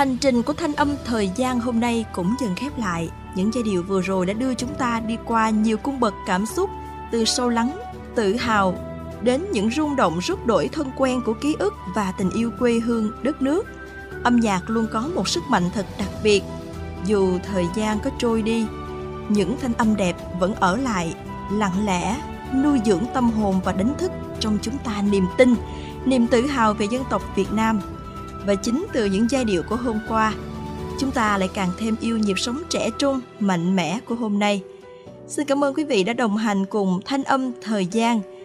Hành trình của Thanh âm thời gian hôm nay cũng dần khép lại. Những giai điệu vừa rồi đã đưa chúng ta đi qua nhiều cung bậc cảm xúc, từ sâu lắng, tự hào đến những rung động rút đổi thân quen của ký ức và tình yêu quê hương, đất nước. Âm nhạc luôn có một sức mạnh thật đặc biệt. Dù thời gian có trôi đi, những thanh âm đẹp vẫn ở lại, lặng lẽ, nuôi dưỡng tâm hồn và đánh thức trong chúng ta niềm tin, niềm tự hào về dân tộc Việt Nam. Và chính từ những giai điệu của hôm qua, chúng ta lại càng thêm yêu nhịp sống trẻ trung, mạnh mẽ của hôm nay. Xin cảm ơn quý vị đã đồng hành cùng Thanh âm thời gian.